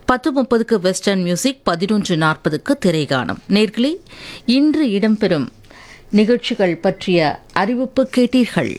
10:30க்கு western music, 11:40க்கு திரைகானம். நேர்களே, இன்று இடம்பெறும் நிகழ்ச்சிகள் பற்றிய அறிவிப்பு கேட்டீர்கள்.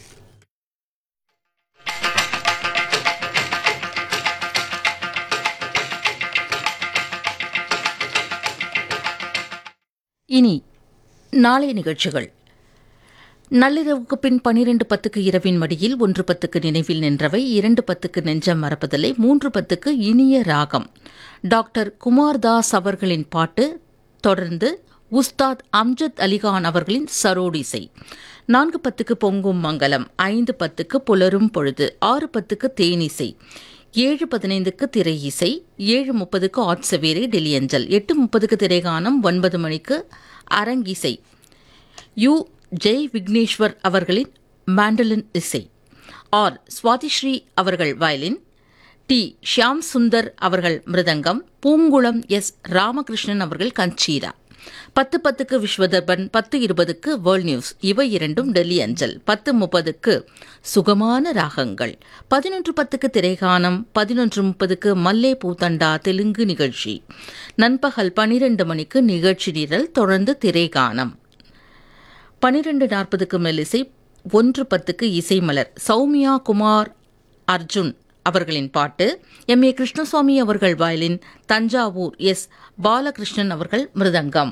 இனி நாளைய நிகழ்ச்சிகள். நள்ளிரவுக்கு பின் 12:10க்கு இரவின் மடியில், 1:10க்கு நினைவில் நின்றவை, 2:10க்கு நெஞ்சம் மறப்பதில்லை, 3:10க்கு இனிய ராகம் டாக்டர் குமார்தாஸ் அவர்களின் பாட்டு, தொடர்ந்து உஸ்தாத் அம்ஜத் அலிகான் அவர்களின் சரோடிசை, 4:10க்கு பொங்கும் மங்கலம், 5:10க்கு புலரும் பொழுது, 6:10க்கு தேனிசை, 7:15க்கு திரை இசை, 7:30க்கு ஆட்சவேரை டெல்லி அஞ்சல், 8:30க்கு திரைகானம், 9 மணிக்கு அரங்கிசை, யு ஜெய் விக்னேஸ்வர் அவர்களின் மாண்டலின் இசை, ஆர் சுவாதிஸ்ரீ அவர்கள் வயலின், டி ஷியாம் சுந்தர் அவர்கள் மிருதங்கம், பூங்குளம் எஸ் ராமகிருஷ்ணன் அவர்கள் கஞ்சீரா. 10:10க்கு விஸ்வதர்பன், 10:20க்கு வேர்ல்ட் நியூஸ், இவை இரண்டும் டெல்லி அஞ்சல், 10:30க்கு சுகமான ராகங்கள், 11:10க்கு திரைகானம், 11:30க்கு மல்லே பூத்தண்டா தெலுங்கு நிகழ்ச்சி, நண்பகல் 12 மணிக்கு நிகழ்ச்சி நிரல், தொடர்ந்து திரைகானம், 12:40க்கு மெல்லிசை, 1:10க்கு இசைமலர், சௌமியா குமார் அர்ஜுன் அவர்களின் பாட்டு, எம் ஏ கிருஷ்ணசுவாமி அவர்கள் வயலின், தஞ்சாவூர் எஸ் பாலகிருஷ்ணன் அவர்கள் மிருதங்கம்.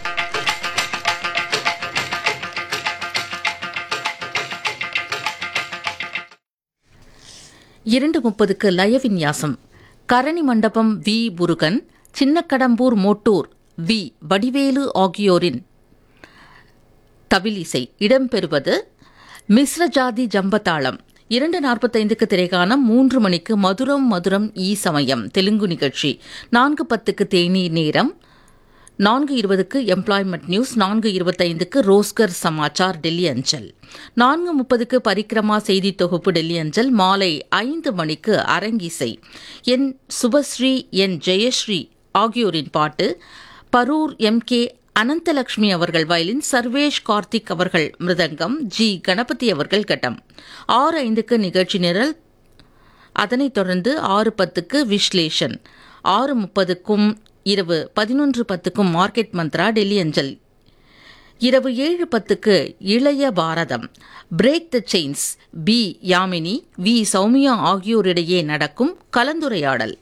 இரண்டு 30க்கு லயவின்யாசம், கரணி மண்டபம் வி முருகன், சின்னக்கடம்பூர் மோட்டூர் வி வடிவேலு ஆகியோரின் தவில் இசை. இடம்பெறுவது மிஸ்ரஜாதி ஜம்பதாளம். 2:45க்கு திரைகானம், 3 மணிக்கு மதுரம் மதுரம் ஈ சமயம் தெலுங்கு நிகழ்ச்சி, 4:10க்கு தேநீர் நேரம், 4:20க்கு எம்ப்ளாய்மெண்ட் நியூஸ், 4:25க்கு ரோஸ்கர் சமாச்சார் டெல்லி அஞ்சல், 4:30க்கு பரிக்கிரமா செய்தி தொகுப்பு டெல்லி அஞ்சல், மாலை 5 மணிக்கு அரங்கிசை, என் சுபஸ்ரீ என் ஜெயஸ்ரீ ஆகியோரின் பாட்டு, பரூர் எம் கே அனந்தலட்சுமி அவர்கள் வயலின், சர்வேஷ் கார்த்திக் அவர்கள் மிருதங்கம், ஜி கணபதி அவர்கள் கட்டம். 6:05க்கு நிகழ்ச்சி நிரல், அதனைத் தொடர்ந்து 6:10க்கு விஸ்லேஷன், 6:30க்கும் இரவு 11:10க்கும் மார்க்கெட் மந்த்ரா டெல்லி அஞ்சல், இரவு 7:10க்கு இளைய பாரதம், break the chains B Yamini we Soumya ஆகியோரிடையே நடக்கும் கலந்துரையாடல்.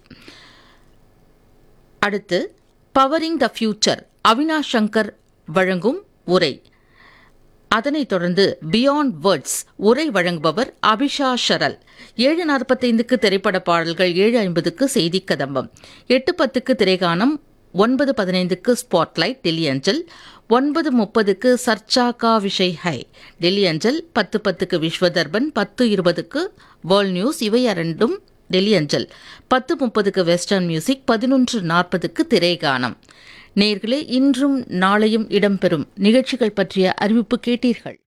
அடுத்து powering the future Avinash Shankar வழங்கும் உரை, அதனைத் தொடர்ந்து பியாண்ட் வேர்ட்ஸ் உரை வழங்குபவர் அபிஷா ஷரல். 7:45க்கு திரைப்பட பாடல்கள், 7:50க்கு செய்தி கதம்பம், 8:10க்கு திரைகானம், 9:15க்கு ஸ்பாட்லைட் டெல்லி அஞ்சல், 9:30க்கு சர்ச்சா கா விஷய் ஹை டெல்லி அஞ்சல், 10:10க்கு விஸ்வதர்பன், 10:20க்கு வேர்ல்ட் நியூஸ், இவை இரண்டும் டெல்லி அஞ்சல், 10:30க்கு வெஸ்டர்ன் மியூசிக், 11:40க்கு திரைகானம். நேர்களே, இன்றும் நாளையும் இடம்பெறும் நிகழ்ச்சிகள் பற்றிய அறிவிப்பு கேட்டீர்கள்.